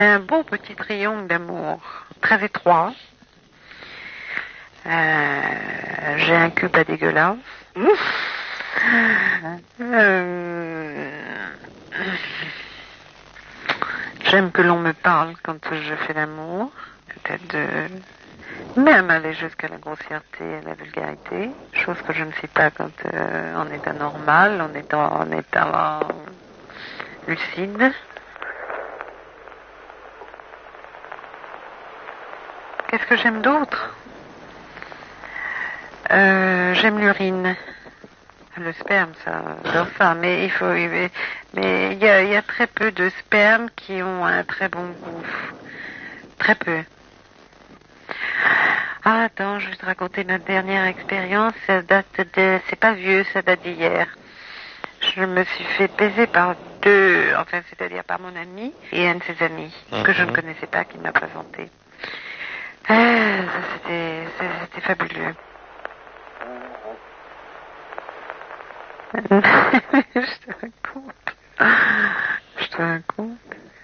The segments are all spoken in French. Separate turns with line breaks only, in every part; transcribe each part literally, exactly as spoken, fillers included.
Un beau petit triangle d'amour, très étroit. Euh, j'ai un cul pas dégueulasse. Euh, j'aime que l'on me parle quand je fais l'amour, peut-être de même aller jusqu'à la grossièreté et la vulgarité, chose que je ne fais pas quand euh, en état normal, en étant en état lucide. Qu'est-ce que j'aime d'autre? euh, J'aime l'urine. Le sperme, ça, enfin, mais il faut, mais il y a, y a très peu de spermes qui ont un très bon goût. Très peu. Ah, attends, je vais te raconter notre dernière expérience. Ça date de, c'est pas vieux, ça date d'hier. Je me suis fait baiser par deux, enfin, c'est-à-dire par mon ami et un de ses amis, mm-hmm. que je ne connaissais pas, qui m'a présenté. Ah, ça, c'était, c'était fabuleux. Je te raconte. Je te raconte.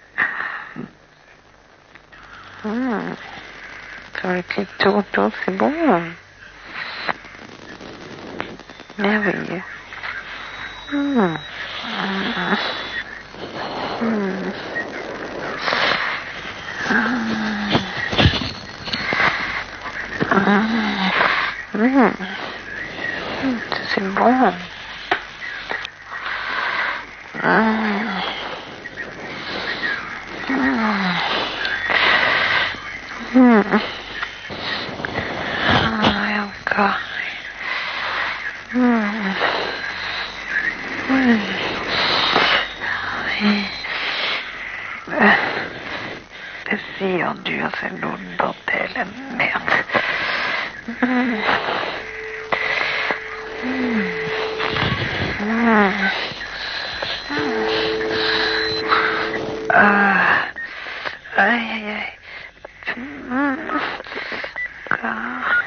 Mmh. Sur le clito autour, c'est bon. Merveilleux. Mmh. Mmh. Mmh. Mmh. C'est bon. Mmh. Mmh. Ah, et encore. Mmh. Mmh. Oui. Euh. C'est dur, cette lourde dentelle. Merde. Mmh. Mmh. Mmh. Ah. Aïe, aïe, aïe. Mmh.